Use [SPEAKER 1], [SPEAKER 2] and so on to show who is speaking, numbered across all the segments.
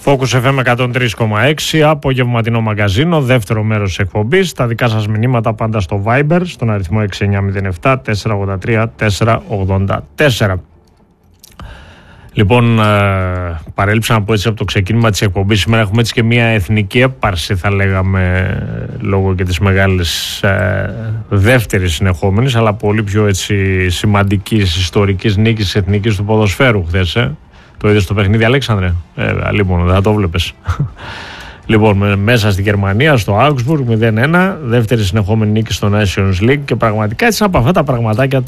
[SPEAKER 1] Focus FM 103,6, απογευματινό μαγκαζίνο, δεύτερο μέρος της εκπομπής. Τα δικά σας μηνύματα πάντα στο Viber, στον αριθμό 6907 483 484. Λοιπόν, παρέλειψα να πω έτσι από το ξεκίνημα της εκπομπής. Σήμερα έχουμε έτσι και μια εθνική έπαρση, θα λέγαμε, λόγω και της μεγάλης δεύτερης συνεχόμενης, αλλά πολύ πιο έτσι σημαντικής ιστορικής νίκης εθνικής του ποδοσφαίρου χθες. Το είδες στο παιχνίδι, Αλέξανδρε? Λοιπόν, δεν θα το βλέπεις. Λοιπόν, μέσα στη Γερμανία, στο Augsburg, 0-1, δεύτερη συνεχόμενη νίκη στο Nations League, και πραγματικά έτσι από αυτά τα πραγματάκια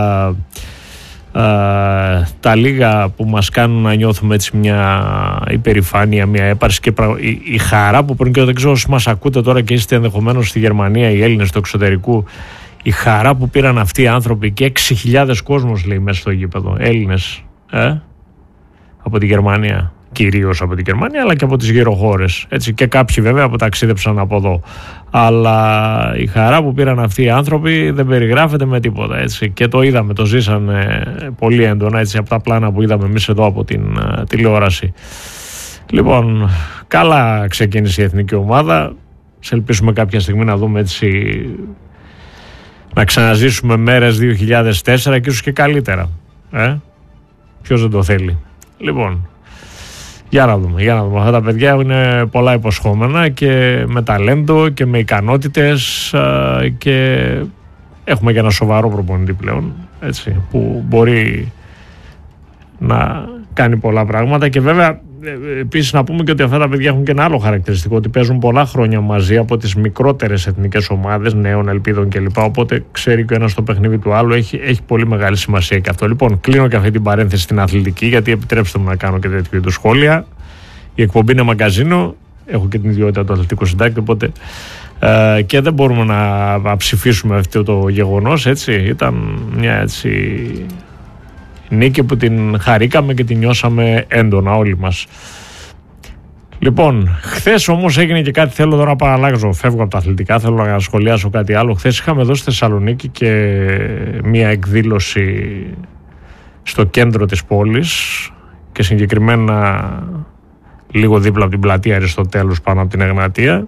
[SPEAKER 1] τα λίγα που μας κάνουν να νιώθουμε έτσι μια υπερηφάνεια, μια έπαρση, και η χαρά που πριν, και δεν ξέρω όσοι μας ακούτε τώρα και είστε ενδεχομένως στη Γερμανία, οι Έλληνες του εξωτερικού, η χαρά που πήραν αυτοί οι άνθρωποι, και 6.000 κόσμος λέει μέσα στο γήπεδο, Έλληνες, από τη Γερμανία, κυρίως από τη Γερμανία, αλλά και από τις γύρω χώρες, έτσι, και κάποιοι βέβαια που ταξίδεψαν από εδώ, αλλά η χαρά που πήραν αυτοί οι άνθρωποι δεν περιγράφεται με τίποτα, έτσι, και το είδαμε, το ζήσανε πολύ έντονα, έτσι, από τα πλάνα που είδαμε εμείς εδώ από την τηλεόραση. Λοιπόν, καλά ξεκίνησε η εθνική ομάδα, σε ελπίσουμε κάποια στιγμή να δούμε, έτσι, να ξαναζήσουμε μέρες 2004 και ίσως και καλύτερα, ποιος δεν το θέλει. Λοιπόν, για να δούμε. Αυτά τα παιδιά είναι πολλά υποσχόμενα και με ταλέντο και με ικανότητες, και έχουμε και ένα σοβαρό προπονητή πλέον, έτσι, που μπορεί να κάνει πολλά πράγματα. Και βέβαια επίσης να πούμε και ότι αυτά τα παιδιά έχουν και ένα άλλο χαρακτηριστικό, ότι παίζουν πολλά χρόνια μαζί από τις μικρότερες εθνικές ομάδες, νέων ελπίδων κλπ. Οπότε ξέρει και ο ένας το παιχνίδι του άλλου, έχει πολύ μεγάλη σημασία και αυτό. Λοιπόν, κλείνω και αυτή την παρένθεση στην αθλητική, γιατί επιτρέψτε μου να κάνω και τέτοιου είδους σχόλια. Η εκπομπή είναι μαγκαζίνο, έχω και την ιδιότητα του αθλητικού συντάκτη, οπότε και δεν μπορούμε να ψηφίσουμε αυτό το γεγονός, έτσι. Ήταν μια έτσι νίκη που την χαρήκαμε και την νιώσαμε έντονα όλοι μας. Λοιπόν, χθες όμως έγινε και κάτι, θέλω τώρα να παραλλάξω, φεύγω από τα αθλητικά, θέλω να σχολιάσω κάτι άλλο. Χθες είχαμε εδώ στη Θεσσαλονίκη και μια εκδήλωση στο κέντρο της πόλης, και συγκεκριμένα λίγο δίπλα από την πλατεία Αριστοτέλους, πάνω από την Εγνατία,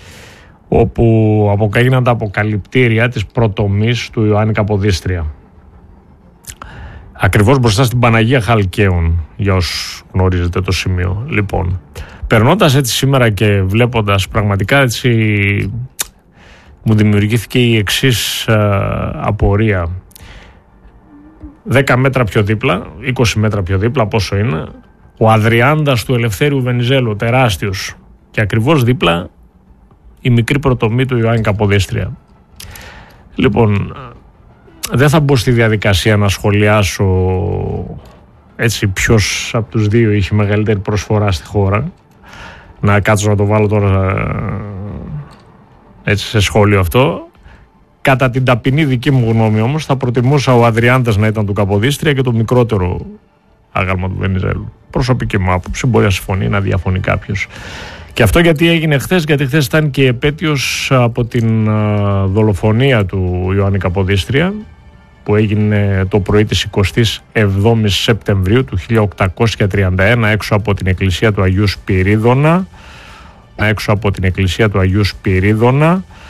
[SPEAKER 1] όπου έγιναν τα αποκαλυπτήρια της προτομής του Ιωάννη Καποδίστρια. Ακριβώς μπροστά στην Παναγία Χαλκαίων, για όσους γνωρίζετε το σημείο. Λοιπόν, περνώντας έτσι σήμερα και βλέποντας, πραγματικά έτσι μου δημιουργήθηκε η εξής απορία. 10 μέτρα πιο δίπλα, 20 μέτρα πιο δίπλα, πόσο είναι, ο Αδριάντας του Ελευθέριου Βενιζέλου, τεράστιος, και ακριβώς δίπλα η μικρή προτομή του Ιωάννη Καποδίστρια. Λοιπόν, δεν θα μπω στη διαδικασία να σχολιάσω έτσι ποιος από τους δύο είχε μεγαλύτερη προσφορά στη χώρα, να κάτσω να το βάλω τώρα έτσι σε σχόλιο αυτό. Κατά την ταπεινή δική μου γνώμη όμως, θα προτιμούσα ο Αδριάντας να ήταν του Καποδίστρια και το μικρότερο άγαλμα του Βενιζέλου. Προσωπική μου άποψη, μπορεί να συμφωνεί, να διαφωνεί κάποιος. Και αυτό γιατί έγινε χθες? Γιατί χθες ήταν και επέτειος από την δολοφονία του Ιωάννη Καποδίστρια, που έγινε το πρωί της 27ης Σεπτεμβρίου του 1831 έξω από την εκκλησία του Αγίου Σπυρίδωνα,